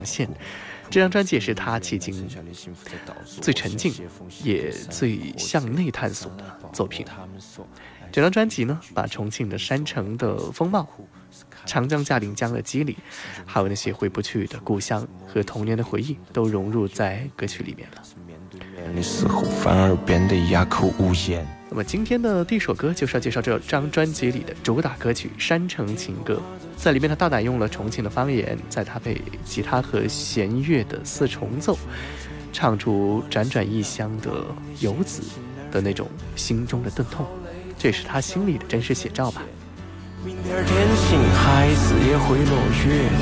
现。这张专辑也是他迄今最沉静也最向内探索的作品。整张专辑呢，把重庆的山城的风貌、长江下临江的肌理，还有那些回不去的故乡和童年的回忆，都融入在歌曲里面了。那么今天的第一首歌就是要介绍这张专辑里的主打歌曲《山城情歌》。在里面他大胆用了重庆的方言，再搭配吉他和弦乐的四重奏，唱出辗转异乡的游子的那种心中的疼痛，这也是他心里的真实写照吧。 明天天晴还是也会落雪。